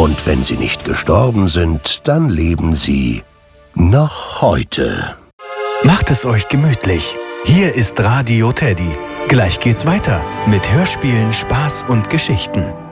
Und wenn sie nicht gestorben sind, dann leben sie noch heute. Macht es euch gemütlich. Hier ist Radio Teddy. Gleich geht's weiter mit Hörspielen, Spaß und Geschichten.